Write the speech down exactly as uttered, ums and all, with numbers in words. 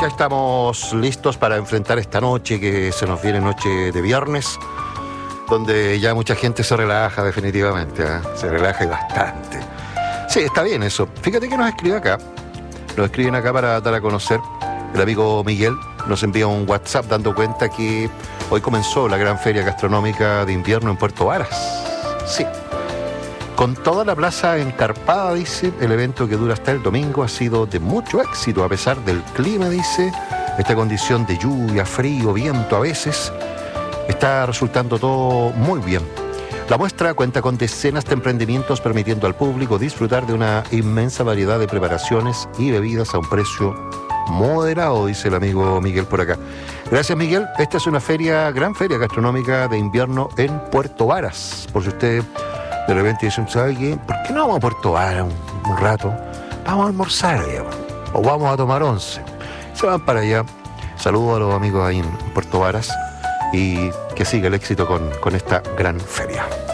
ya estamos listos para enfrentar esta noche que se nos viene, noche de viernes, donde ya mucha gente se relaja definitivamente, ¿eh? Se relaja y bastante. Sí, está bien eso. Fíjate que nos escribe acá, nos escriben acá para dar a conocer, el amigo Miguel nos envía un WhatsApp dando cuenta que hoy comenzó la gran feria gastronómica de invierno en Puerto Varas. Sí. Con toda la plaza encarpada, dice, el evento que dura hasta el domingo ha sido de mucho éxito, a pesar del clima, dice, esta condición de lluvia, frío, viento a veces, está resultando todo muy bien. La muestra cuenta con decenas de emprendimientos permitiendo al público disfrutar de una inmensa variedad de preparaciones y bebidas a un precio moderado, dice el amigo Miguel por acá. Gracias, Miguel. Esta es una feria, gran feria gastronómica de invierno en Puerto Varas. Por si usted de repente dicen, ¿sabe qué? ¿Por qué no vamos a Puerto Varas un, un rato? Vamos a almorzar allá, o vamos a tomar once. Se van para allá. Saludos a los amigos ahí en Puerto Varas y que siga el éxito con, con esta gran feria.